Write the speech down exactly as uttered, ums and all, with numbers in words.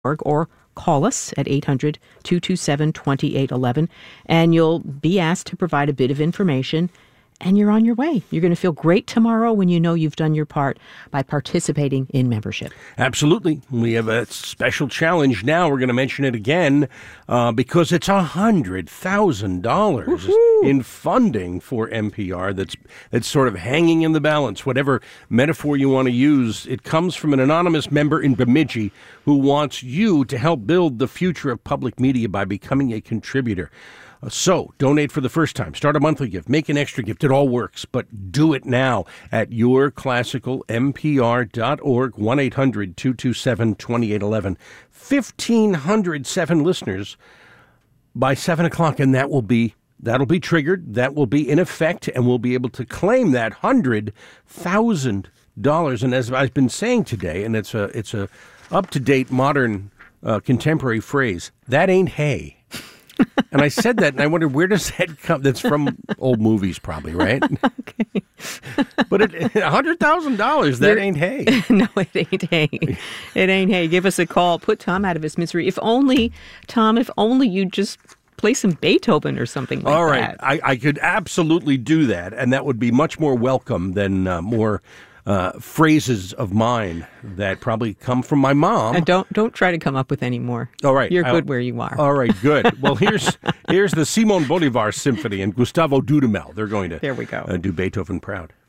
or call us at eight hundred, two two seven, two eight one one, and you'll be asked to provide a bit of information, and you're on your way. You're going to feel great tomorrow when you know you've done your part by participating in membership. Absolutely. We have a special challenge now. We're going to mention it again uh, because it's one hundred thousand dollars in funding for N P R that's that's sort of hanging in the balance. Whatever metaphor you want to use, it comes from an anonymous member in Bemidji who wants you to help build the future of public media by becoming a contributor. So, donate for the first time. Start a monthly gift. Make an extra gift. It all works. But do it now at your classical n p r dot org, one eight hundred, two two seven, two eight one one. fifteen hundred seven listeners by seven o'clock, and that will be that'll be triggered. That will be in effect, and we'll be able to claim that one hundred thousand dollars. And as I've been saying today, and it's a, it's a up-to-date, modern, uh, contemporary phrase, that ain't hay. And I said that, and I wondered, where does that come? That's from old movies, probably, right? Okay. But it, one hundred thousand dollars, that You're, ain't hay. No, it ain't hay. It ain't hay. Give us a call. Put Tom out of his misery. If only, Tom, if only you just play some Beethoven or something like All right. that. I, I could absolutely do that, and that would be much more welcome than uh, more uh, phrases of mine that probably come from my mom. And don't don't try to come up with any more. All right. You're I'll, good where you are. All right, good. Well, here's here's the Simon Bolivar Symphony and Gustavo Dudamel. They're going to there we go. Uh, do Beethoven proud.